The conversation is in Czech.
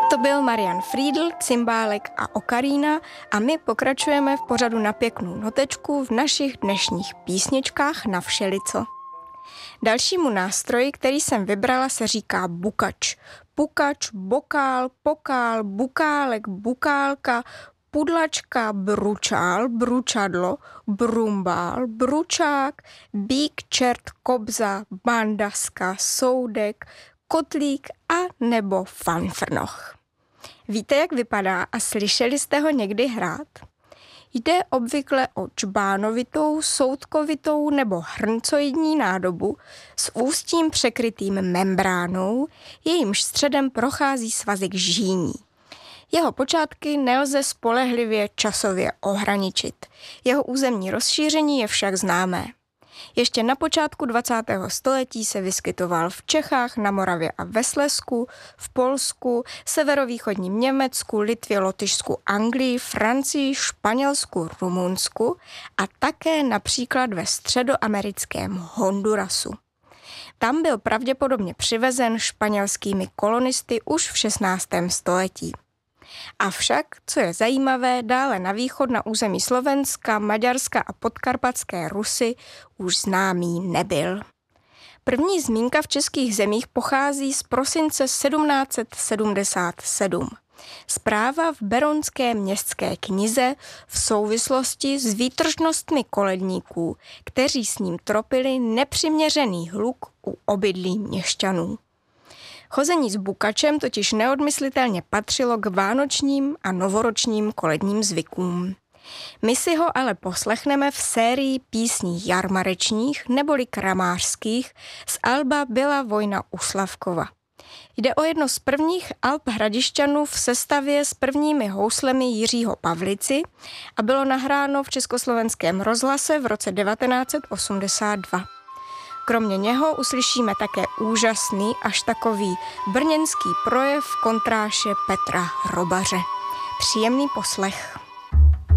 To byl Marian Friedl, cymbálek a okarina a my pokračujeme v pořadu Na pěknou notečku v našich dnešních písničkách na všelico. Dalšímu nástroji, který jsem vybrala, se říká bukač. Pukač, bokál, pokál, bukálek, bukálka, pudlačka, bručál, bručadlo, brumbál, bručák, bík, čert, kobza, bandaska, soudek, kotlík a nebo fanfrnoch. Víte, jak vypadá a slyšeli jste ho někdy hrát? Jde obvykle o čbánovitou, soudkovitou nebo hrncoidní nádobu s ústím překrytým membránou, jejímž středem prochází svazek žíní. Jeho počátky nelze spolehlivě časově ohraničit. Jeho územní rozšíření je však známé. Ještě na počátku 20. století se vyskytoval v Čechách, na Moravě a ve Slezsku, v Polsku, severovýchodním Německu, Litvě, Lotyšsku, Anglii, Francii, Španělsku, Rumunsku a také například ve středoamerickém Hondurasu. Tam byl pravděpodobně přivezen španělskými kolonisty už v 16. století. Avšak, co je zajímavé, dále na východ na území Slovenska, Maďarska a podkarpatské Rusy už známý nebyl. První zmínka v českých zemích pochází z prosince 1777. Zpráva v Berounské městské knize v souvislosti s výtržnostmi koledníků, kteří s ním tropili nepřiměřený hluk u obydlí měšťanů. Chození s bukačem totiž neodmyslitelně patřilo k vánočním a novoročním koledním zvykům. My si ho ale poslechneme v sérii písní jarmarečních neboli kramářských z alba Byla vojna u Slavkova. Jde o jedno z prvních alb Hradišťanů v sestavě s prvními houslemi Jiřího Pavlici a bylo nahráno v Československém rozhlase v roce 1982. Kromě něho uslyšíme také úžasný, až takový brněnský projev kontráše Petra Hrobaře. Příjemný poslech.